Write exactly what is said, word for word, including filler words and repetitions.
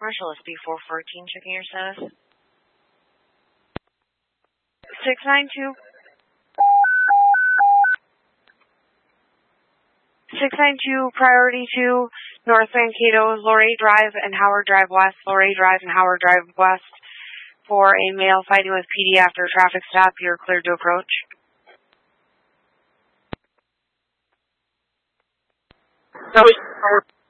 Commercial S B four fourteen, checking your status. six nine two. six nine two, priority two, North Mankato, Luray Drive and Howard Drive West, Luray Drive and Howard Drive West, for a male fighting with P D after a traffic stop. You're cleared to approach. That was